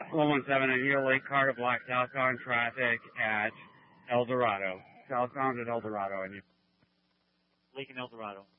117, I need a late car to block southbound traffic at El Dorado. Southbound at El Dorado, I need. Lake and El Dorado.